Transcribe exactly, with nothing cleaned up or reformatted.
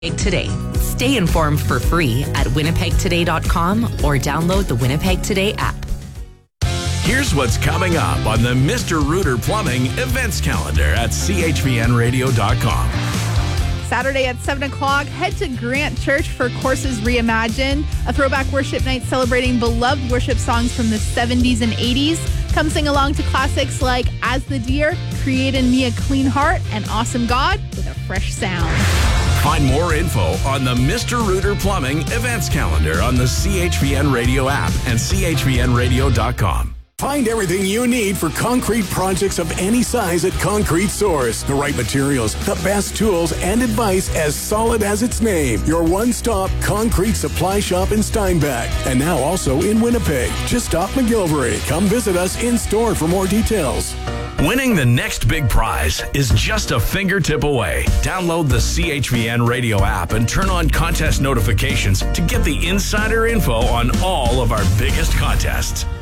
Today. Stay informed for free at winnipeg today dot com or download the Winnipeg Today app. Here's what's coming up on the Mister Rooter Plumbing events calendar at c h v n radio dot com. Saturday at seven o'clock, head to Grant Church for Courses Reimagined, a throwback worship night celebrating beloved worship songs from the seventies and eighties. Come sing along to classics like As the Deer, Create in Me a Clean Heart, and Awesome God with a Fresh Sound. Find more info on the Mister Rooter Plumbing events calendar on the C H V N Radio app and c h v n radio dot com. Find everything you need for concrete projects of any size at Concrete Source. The right materials, the best tools, and advice as solid as its name. Your one-stop concrete supply shop in Steinbach. And now also in Winnipeg. Just stop McGilvery. Come visit us in store for more details. Winning the next big prize is just a fingertip away. Download the C H V N Radio app and turn on contest notifications to get the insider info on all of our biggest contests.